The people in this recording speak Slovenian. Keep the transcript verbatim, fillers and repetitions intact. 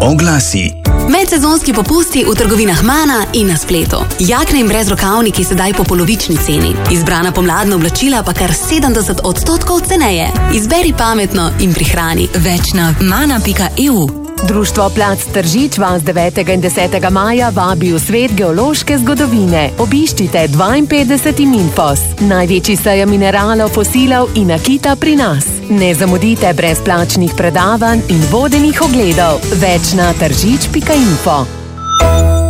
Oglasi. Medsezonski popusti v trgovinah Mana in na spletu. Jakne in brezrokavniki sedaj po polovični ceni. Izbrana pomladna oblačila pa kar sedemdeset odstotkov ceneje. Izberi pametno in prihrani. Več na mana pika e u. Društvo Plac Tržič vas devetega in desetega maja vabi v svet geološke zgodovine. Obiščite dvainpetdeseti Minfos, največji sejem mineralov, fosilov in nakita pri nas. Ne zamudite brezplačnih predavanj in vodenih ogledov. Več na tržič pika info.